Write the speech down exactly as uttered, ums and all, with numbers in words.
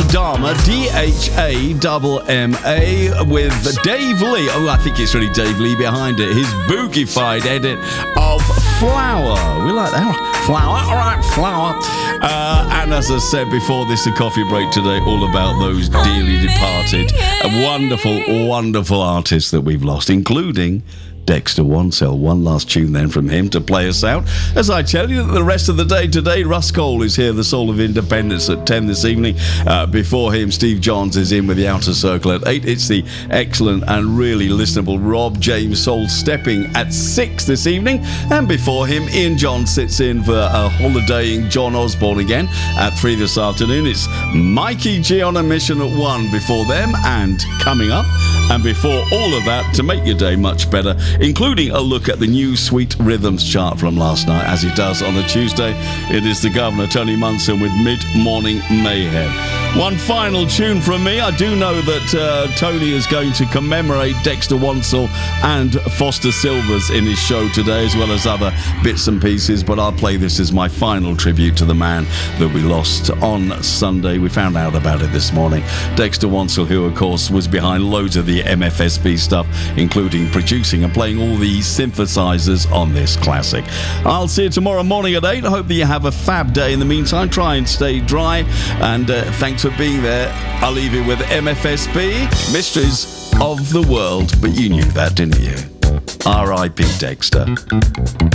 Dharma, D H A M M A, with Dave Lee. Oh, I think it's really Dave Lee behind it. His boogified edit of Flower. We like that. Flower. All right, Flower. Uh, and as I said before, this is a coffee break today, all about those dearly departed, uh, wonderful, wonderful artists that we've lost, including Dexter Wansel. One last tune then from him to play us out. As I tell you, the rest of the day today, Russ Cole is here, the Soul of Independence, at ten this evening. Uh, before him, Steve Johns is in with the Outer Circle at eight. It's the excellent and really listenable Rob James Soul stepping at six this evening. And before him, Ian Johns sits in for a holidaying John Osborne again at three this afternoon. It's Mikey G on a mission at one before them, and coming up. And before all of that, to make your day much better, including a look at the new Sweet Rhythms chart from last night, as he does on a Tuesday, it is the Governor, Tony Munson, with Mid-Morning Mayhem. One final tune from me. I do know that uh, Tony is going to commemorate Dexter Wansel and Foster Silvers in his show today, as well as other bits and pieces, but I'll play this as my final tribute to the man that we lost on Sunday. We found out about it this morning. Dexter Wansel, who of course was behind loads of the M F S B stuff, including producing and playing all the synthesizers on this classic. I'll see you tomorrow morning at eight. I hope that you have a fab day. In the meantime, try and stay dry, and uh, thanks for being there. I'll leave you with M F S B, Mysteries of the World, but you knew that, didn't you? R I P Dexter.